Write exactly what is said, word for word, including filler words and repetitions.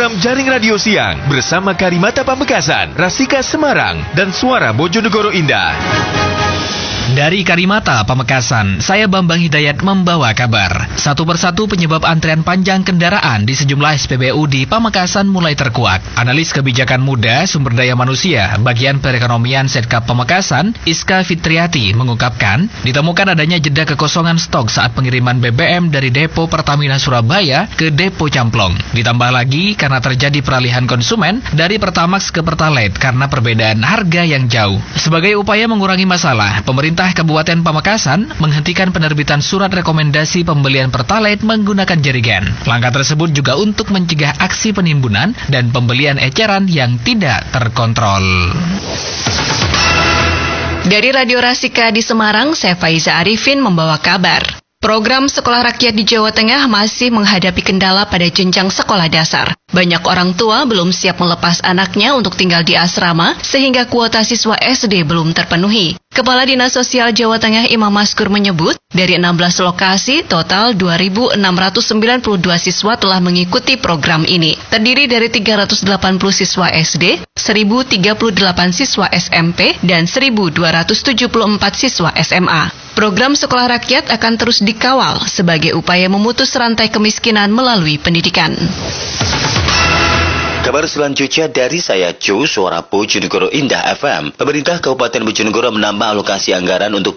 Program Jaring Radio Siang bersama Karimata Pamekasan, Rasika Semarang, dan Suara Bojonegoro Indah. Dari Karimata Pamekasan, saya Bambang Hidayat membawa kabar. Satu persatu penyebab antrian panjang kendaraan di sejumlah S P B U di Pamekasan mulai terkuak. Analis kebijakan muda sumber daya manusia bagian perekonomian Setkap Pamekasan, Iska Fitriati, mengungkapkan ditemukan adanya jeda kekosongan stok saat pengiriman B B M dari depo Pertamina Surabaya ke depo Camplong. Ditambah lagi karena terjadi peralihan konsumen dari Pertamax ke Pertalite karena perbedaan harga yang jauh. Sebagai upaya mengurangi masalah, pemerintah Kabupaten Pamekasan menghentikan penerbitan surat rekomendasi pembelian Pertalite menggunakan jerigen. Langkah tersebut juga untuk mencegah aksi penimbunan dan pembelian eceran yang tidak terkontrol. Dari Radio Rasika di Semarang, saya Faiza Arifin membawa kabar. Program Sekolah Rakyat di Jawa Tengah masih menghadapi kendala pada jenjang sekolah dasar. Banyak orang tua belum siap melepas anaknya untuk tinggal di asrama, sehingga kuota siswa S D belum terpenuhi. Kepala Dinas Sosial Jawa Tengah Imam Maskur menyebut, dari enam belas lokasi, total dua ribu enam ratus sembilan puluh dua siswa telah mengikuti program ini. Terdiri dari tiga ratus delapan puluh siswa S D, seribu tiga puluh delapan siswa S M P, dan seribu dua ratus tujuh puluh empat siswa S M A. Program Sekolah Rakyat akan terus dikawal sebagai upaya memutus rantai kemiskinan melalui pendidikan. Kabar selanjutnya dari saya, Jo, Suara Bojonegoro Indah F M. Pemerintah Kabupaten Bojonegoro menambah alokasi anggaran untuk